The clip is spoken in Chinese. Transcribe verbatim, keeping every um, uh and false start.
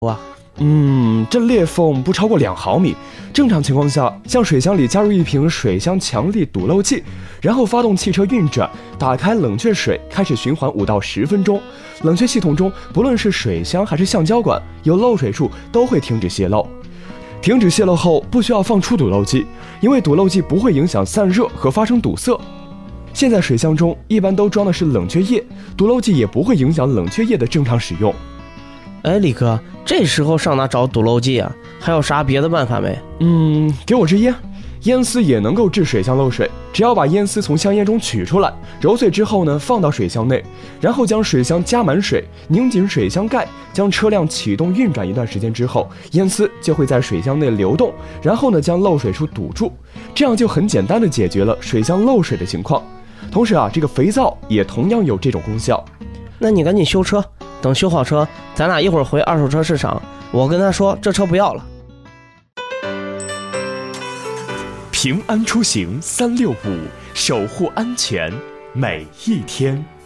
啊？ 嗯，这裂缝不超过两毫米。正常情况下，向水箱里加入一瓶水箱强力堵漏剂，然后发动汽车运转，打开冷却水，开始循环五到十分钟。冷却系统中，不论是水箱还是橡胶管，有漏水处都会停止泄漏。停止泄漏后，不需要放出堵漏剂，因为堵漏剂不会影响散热和发生堵塞。现在水箱中一般都装的是冷却液，堵漏剂也不会影响冷却液的正常使用。 哎，李哥，这时候上哪找堵漏剂啊？还有啥别的办法没？ 嗯，给我支烟，烟丝也能够治水箱漏水。只要把烟丝从香烟中取出来，揉碎之后呢，放到水箱内，然后将水箱加满水，拧紧水箱盖，将车辆启动运转一段时间之后，烟丝就会在水箱内流动，然后呢，将漏水处堵住，这样就很简单的解决了水箱漏水的情况。同时啊，这个肥皂也同样有这种功效。 那你赶紧修车，等修好车，咱俩一会儿回二手车市场，我跟他说这车不要了。 平安出行三六五，守护安全每一天。